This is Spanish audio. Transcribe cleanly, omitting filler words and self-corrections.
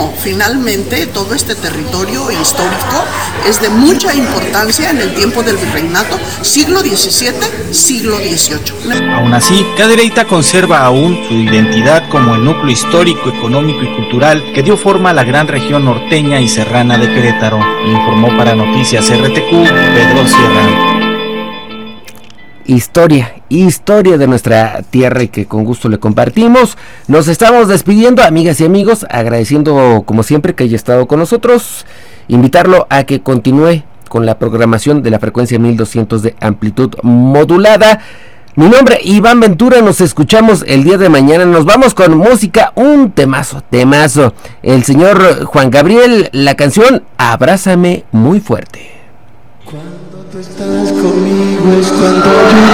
bueno, finalmente todo este territorio histórico es de mucha importancia en el tiempo del virreinato, siglo XVII, siglo XVIII. Aún así, Cadereyta conserva aún su identidad como el núcleo histórico, económico y cultural que dio forma a la gran región norteña y serrana de Querétaro, informó para Noticias RTQ Pedro Sierra. Historia de nuestra tierra y que con gusto le compartimos. Nos estamos despidiendo, amigas y amigos, agradeciendo como siempre que haya estado con nosotros, invitarlo a que continúe con la programación de la frecuencia 1200 de amplitud modulada. Mi nombre Iván Ventura, nos escuchamos el día de mañana, nos vamos con música, un temazo, el señor Juan Gabriel, la canción Abrázame muy fuerte. Cuando tú estás conmigo es cuando yo